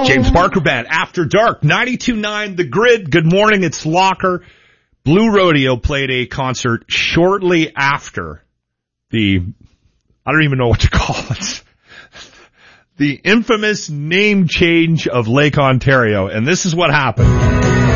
James Barker Band, After Dark, 92.9 The Grid. Good morning, it's Locker. Blue Rodeo played a concert shortly after I don't even know what to call it, the infamous name change of Lake Ontario, and this is what happened.